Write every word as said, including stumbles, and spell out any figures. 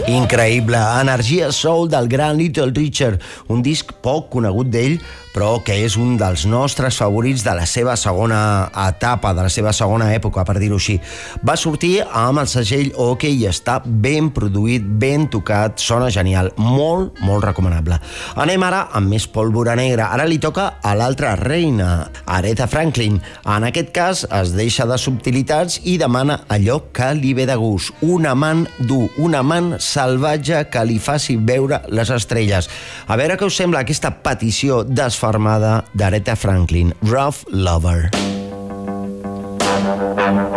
Increïble, energia soul del gran Little Richard, un disc poc conegut d'ell, però que és un dels nostres favorits de la seva segona etapa, de la seva segona època, per dir-ho així. Va sortir amb el segell OK i està ben produït, ben tocat, sona genial, molt, molt recomanable. Anem ara amb més pólvora negra. Ara li toca a l'altra reina, Aretha Franklin. En aquest cas es deixa de subtilitats i demana allò que li ve de gust. Un amant dur, un amant salvatge que li faci veure les estrelles. A veure què us sembla aquesta petició desfermada d'Aretha Franklin, Rough Lover.